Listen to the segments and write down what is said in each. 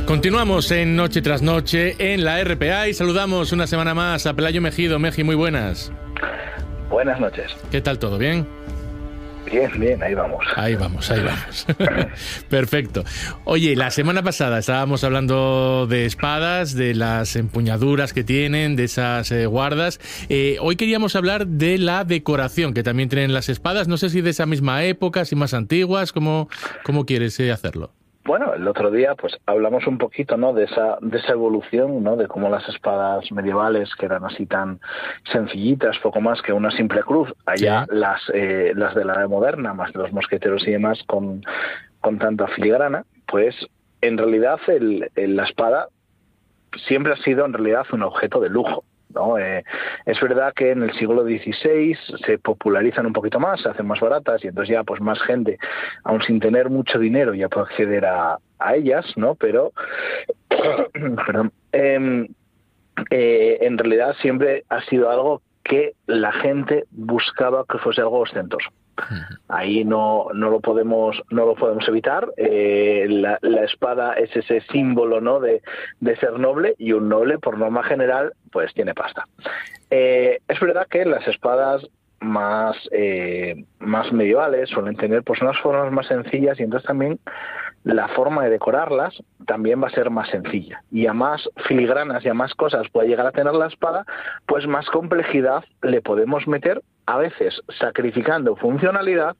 Continuamos en Noche tras Noche en la RPA y saludamos una semana más a Pelayo Mejido. Meji, muy buenas. Buenas noches. ¿Qué tal todo? ¿Bien? Bien, ahí vamos. Ahí vamos. Perfecto. Oye, la semana pasada estábamos hablando de espadas, de las empuñaduras que tienen, de esas guardas. Hoy queríamos hablar de la decoración que también tienen las espadas. No sé si de esa misma época, si más antiguas. ¿Cómo quieres hacerlo? Bueno, el otro día pues hablamos un poquito, ¿no?, de esa evolución, ¿no?, de cómo las espadas medievales, que eran así tan sencillitas, poco más que una simple cruz, allá sí. Las de la edad moderna, más de los mosqueteros y demás, con tanta filigrana, pues en realidad la espada siempre ha sido en realidad un objeto de lujo, ¿no? Es verdad que en el siglo XVI se popularizan un poquito más, se hacen más baratas y entonces ya pues más gente, aun sin tener mucho dinero, ya puede acceder a ellas, ¿no? Pero perdón, en realidad siempre ha sido algo que la gente buscaba que fuese algo ostentoso. Ahí no lo podemos evitar. La espada es ese símbolo, ¿no?, de ser noble, y un noble por norma general pues tiene pasta. Es verdad que las espadas más medievales suelen tener pues unas formas más sencillas, y entonces también la forma de decorarlas también va a ser más sencilla, y a más filigranas y a más cosas puede llegar a tener la espada, pues más complejidad le podemos meter, a veces sacrificando funcionalidad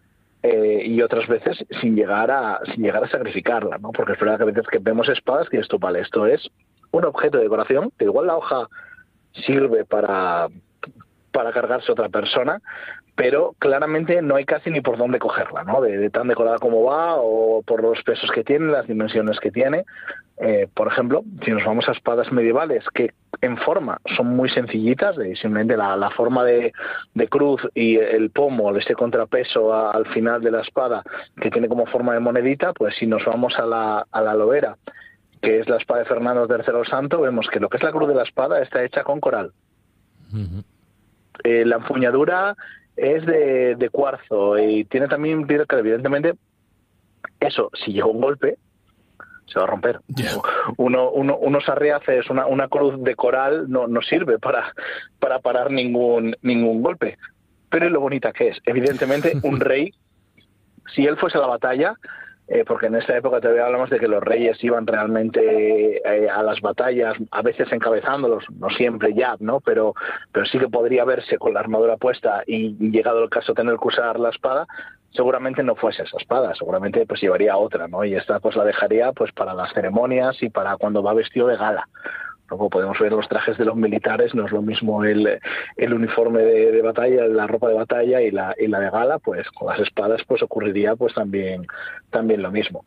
y otras veces sin llegar a sacrificarla, ¿no? Porque es verdad que a veces que vemos espadas que esto vale, esto es un objeto de decoración, que igual la hoja sirve para cargarse a otra persona, pero claramente no hay casi ni por dónde cogerla, ¿no? De tan decorada como va, o por los pesos que tiene, las dimensiones que tiene. Por ejemplo, si nos vamos a espadas medievales que en forma son muy sencillitas, simplemente la forma de cruz y el pomo, este contrapeso al final de la espada que tiene como forma de monedita, pues si nos vamos a la lobera, que es la espada de Fernando III el Santo, vemos que lo que es la cruz de la espada está hecha con coral. Uh-huh. La empuñadura es de cuarzo y tiene también piedra, que evidentemente eso, si llega un golpe, se va a romper. Yeah. Unos arriaces, una cruz de coral no sirve para parar ningún golpe. Pero lo bonita que es. Evidentemente, un rey, si él fuese a la batalla, porque en esta época todavía hablamos de que los reyes iban realmente a las batallas, a veces encabezándolos, no siempre ya, ¿no? Pero sí que podría verse con la armadura puesta y llegado el caso tener que usar la espada, seguramente no fuese esa espada, seguramente pues llevaría otra, ¿no? Y esta pues la dejaría pues para las ceremonias y para cuando va vestido de gala. Luego podemos ver los trajes de los militares, no es lo mismo el uniforme de batalla, la ropa de batalla y la de gala, pues con las espadas pues ocurriría pues también lo mismo.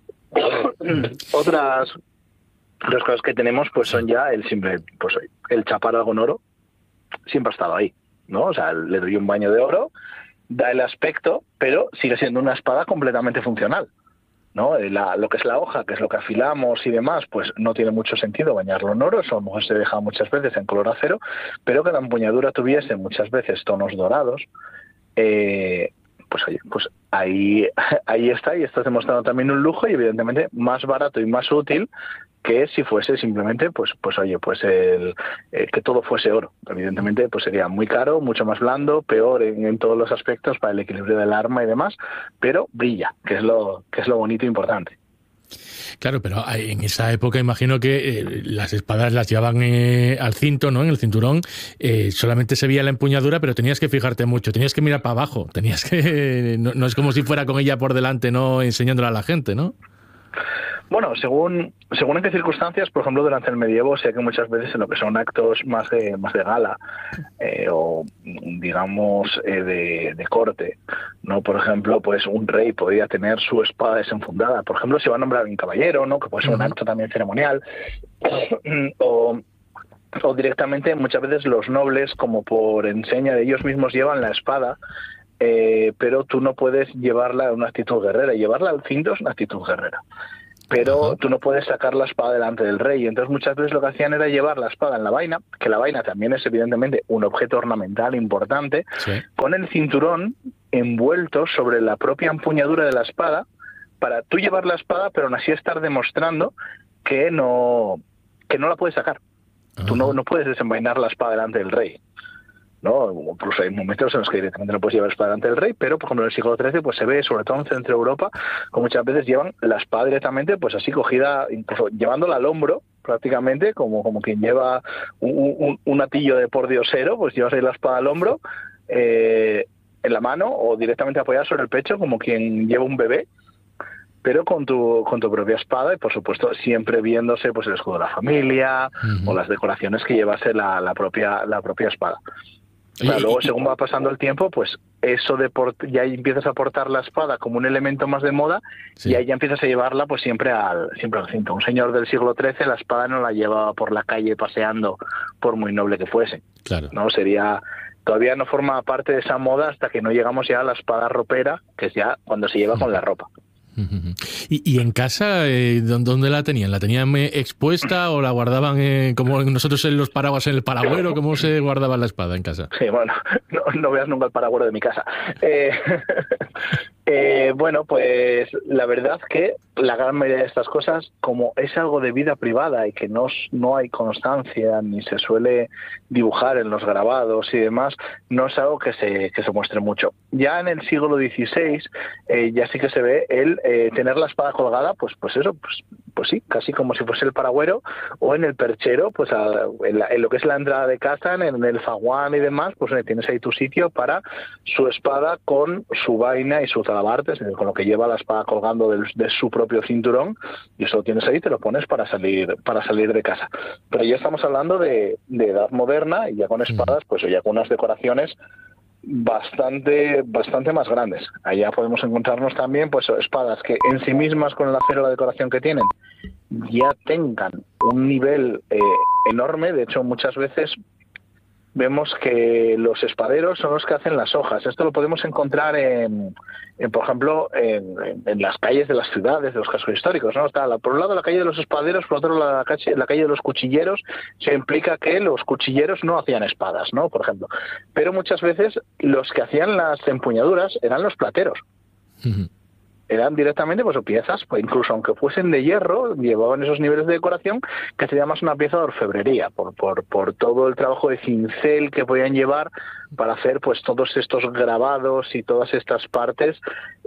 Otras cosas que tenemos pues son ya el chapar algo en oro, siempre ha estado ahí, ¿no? O sea, le doy un baño de oro, da el aspecto, pero sigue siendo una espada completamente funcional, ¿no? Lo que es la hoja, que es lo que afilamos y demás, pues no tiene mucho sentido bañarlo en oro, eso a lo mejor se deja muchas veces en color acero, pero que la empuñadura tuviese muchas veces tonos dorados, pues oye, pues ahí está, y estás demostrando también un lujo, y evidentemente más barato y más útil que si fuese simplemente pues oye, pues que todo fuese oro. Evidentemente pues sería muy caro, mucho más blando, peor en todos los aspectos para el equilibrio del arma y demás, pero brilla, que es lo bonito e importante. Claro, pero en esa época imagino que las espadas las llevaban al cinto, ¿no? En el cinturón, solamente se veía la empuñadura, pero tenías que fijarte mucho, tenías que mirar para abajo, tenías que no es como si fuera con ella por delante, ¿no? Enseñándola a la gente, ¿no? Bueno, según en qué circunstancias, por ejemplo, durante el medievo, sé que muchas veces en lo que son actos más de gala o, digamos, de corte, ¿no? Por ejemplo, pues un rey podría tener su espada desenfundada. Por ejemplo, si va a nombrar un caballero, ¿no? Que puede ser un acto también ceremonial. O directamente, muchas veces los nobles, como por enseña de ellos mismos, llevan la espada, pero tú no puedes llevarla en una actitud guerrera. Llevarla al cinto es una actitud guerrera. Pero tú no puedes sacar la espada delante del rey. Entonces muchas veces lo que hacían era llevar la espada en la vaina, que la vaina también es evidentemente un objeto ornamental importante, sí, con el cinturón envuelto sobre la propia empuñadura de la espada, para tú llevar la espada, pero aún así estar demostrando que no la puedes sacar. Tú no puedes desenvainar la espada delante del rey, ¿no? Incluso hay momentos en los que directamente no puedes llevar la espada delante del rey, pero por ejemplo en el siglo XIII pues se ve, sobre todo en Centro Europa, que muchas veces llevan la espada directamente pues así cogida, incluso llevándola al hombro prácticamente, como quien lleva un atillo de pordiosero, pues llevas ahí la espada al hombro, en la mano, o directamente apoyada sobre el pecho como quien lleva un bebé, pero con tu propia espada, y por supuesto siempre viéndose pues el escudo de la familia o las decoraciones que llevase la propia espada. Claro, luego según va pasando el tiempo, pues eso de ya empiezas a portar la espada como un elemento más de moda, y ahí ya empiezas a llevarla pues siempre al cinto. Un señor del siglo XIII la espada no la llevaba por la calle paseando, por muy noble que fuese. Claro. No todavía no forma parte de esa moda hasta que no llegamos ya a la espada ropera, que es ya cuando se lleva con la ropa. ¿Y en casa dónde la tenían? ¿La tenían expuesta o la guardaban como nosotros en los paraguas en el paragüero? ¿Cómo se guardaba la espada en casa? Sí, bueno, no veas nunca el paragüero de mi casa. Bueno, pues la verdad que la gran mayoría de estas cosas, como es algo de vida privada y que no hay constancia ni se suele dibujar en los grabados y demás, no es algo que se muestre mucho. Ya en el siglo XVI ya sí que se ve el tener la espada colgada, pues sí, casi como si fuese el paragüero, o en el perchero, pues en lo que es la entrada de casa, en el zaguán y demás, pues tienes ahí tu sitio para su espada con su vaina y su talabartes, con lo que lleva la espada colgando de su propio cinturón, y eso lo tienes ahí, te lo pones para salir de casa. Pero ya estamos hablando de edad moderna, y ya con espadas, pues ya con unas decoraciones bastante más grandes. Allá podemos encontrarnos también pues espadas que en sí mismas, con el acero y la decoración que tienen, ya tengan un nivel enorme. De hecho, muchas veces vemos que los espaderos son los que hacen las hojas. Esto lo podemos encontrar por ejemplo, en las calles de las ciudades, de los cascos históricos, ¿no? Está por un lado la calle de los espaderos, por otro la calle de los cuchilleros. Se implica que los cuchilleros no hacían espadas, ¿no? Por ejemplo. Pero muchas veces los que hacían las empuñaduras eran los plateros. Eran directamente pues piezas, pues incluso aunque fuesen de hierro, llevaban esos niveles de decoración, que sería más una pieza de orfebrería, por todo el trabajo de cincel que podían llevar para hacer pues todos estos grabados y todas estas partes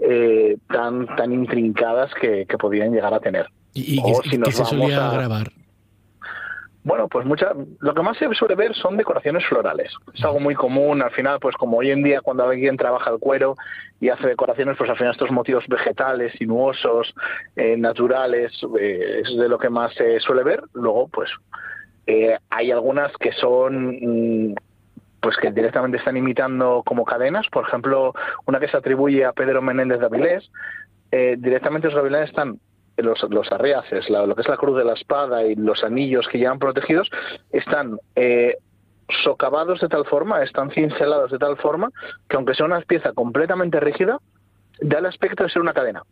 tan intrincadas que podían llegar a tener. ¿Y qué se solía grabar? Bueno, pues lo que más se suele ver son decoraciones florales. Es algo muy común. Al final, pues como hoy en día cuando alguien trabaja el cuero y hace decoraciones, pues al final estos motivos vegetales, sinuosos, naturales, es de lo que más se suele ver. Luego, pues hay algunas que son pues que directamente están imitando como cadenas. Por ejemplo, una que se atribuye a Pedro Menéndez de Avilés. Directamente los gavilanes están los arriaces, lo que es la cruz de la espada y los anillos que llevan protegidos, están socavados de tal forma, están cincelados de tal forma, que aunque sea una pieza completamente rígida, da el aspecto de ser una cadena.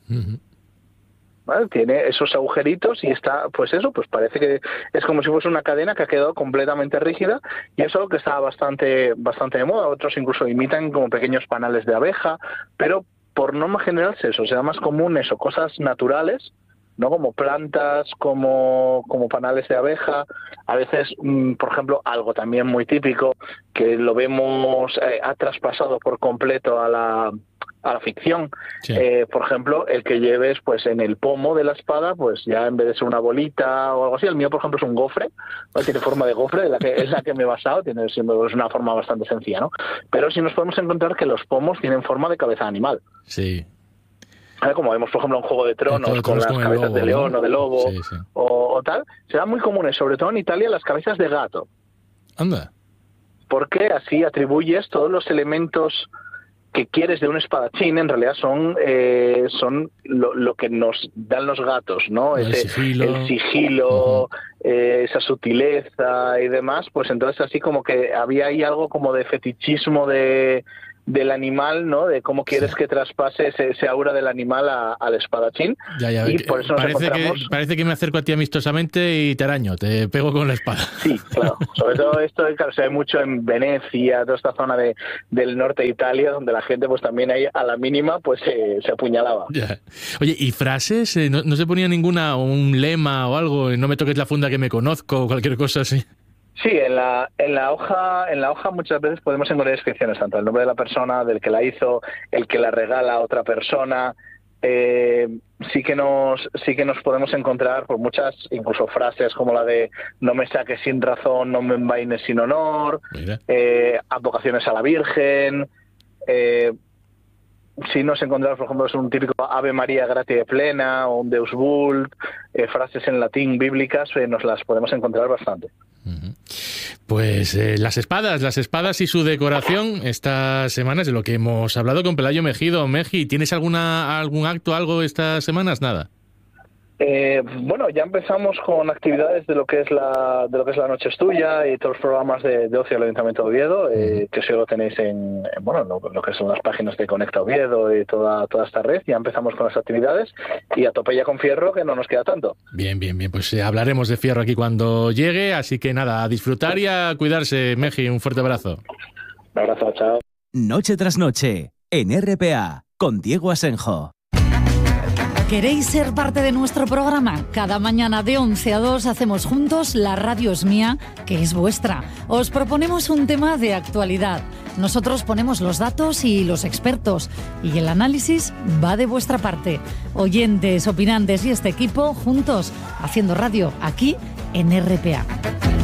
¿Vale? Tiene esos agujeritos y está, pues eso, pues parece que es como si fuese una cadena que ha quedado completamente rígida, y eso que está bastante de moda. Otros incluso imitan como pequeños panales de abeja, pero por norma general es eso, será más común eso, cosas naturales, ¿no? Como plantas, como panales de abeja. A veces, por ejemplo, algo también muy típico, que lo vemos, ha traspasado por completo a la ficción. Sí. Por ejemplo, el que lleves pues en el pomo de la espada, pues ya en vez de ser una bolita o algo así, el mío por ejemplo es un gofre, ¿no? Tiene forma de gofre, es la que me he basado, es una forma bastante sencilla, ¿no? Pero sí nos podemos encontrar que los pomos tienen forma de cabeza de animal. Sí. Como vemos por ejemplo en Juego de Tronos, con las cabezas lobo, de león, ¿no? O de lobo, sí, sí. O tal, serán muy comunes, sobre todo en Italia, las cabezas de gato. Anda. Porque así atribuyes todos los elementos que quieres de un espadachín, en realidad son lo que nos dan los gatos, ¿no? El sigilo, esa sutileza y demás. Pues entonces así como que había ahí algo como de fetichismo de del animal, ¿no? De cómo quieres que traspase ese aura del animal al espadachín. Ya, y por eso parece que me acerco a ti amistosamente y te araño, te pego con la espada. Sí, claro. Sobre todo esto, claro, se ve mucho en Venecia, toda esta zona del norte de Italia, donde la gente pues también ahí a la mínima pues se apuñalaba. Ya. Oye, ¿y frases? ¿No se ponía ninguna, un lema o algo? No me toques la funda que me conozco o cualquier cosa así. Sí, en la hoja muchas veces podemos encontrar descripciones, tanto el nombre de la persona, del que la hizo, el que la regala a otra persona. Sí que nos podemos encontrar por muchas, incluso frases como la de no me saques sin razón, no me envaines sin honor, advocaciones a la Virgen. Si nos encontramos, por ejemplo, es un típico Ave María Gratia Plena o un Deus Vult, frases en latín bíblicas, nos las podemos encontrar bastante. Pues las espadas y su decoración estas semanas, de lo que hemos hablado con Pelayo Mejido. Meji, ¿tienes algún acto, algo estas semanas? Nada. Bueno, ya empezamos con actividades de lo que es la Noche es Tuya y todos los programas de ocio del Ayuntamiento de Oviedo, que eso lo tenéis en lo que son las páginas de Conecta Oviedo y toda esta red. Ya empezamos con las actividades y a tope ya con Fierro, que no nos queda tanto. Bien, pues hablaremos de Fierro aquí cuando llegue, así que nada, a disfrutar y a cuidarse. Meji, un fuerte abrazo. Un abrazo, chao. Noche tras noche, en RPA, con Diego Asenjo. ¿Queréis ser parte de nuestro programa? Cada mañana de 11 a 2 hacemos juntos La Radio es Mía, que es vuestra. Os proponemos un tema de actualidad. Nosotros ponemos los datos y los expertos. Y el análisis va de vuestra parte. Oyentes, opinantes y este equipo juntos haciendo radio aquí en RPA.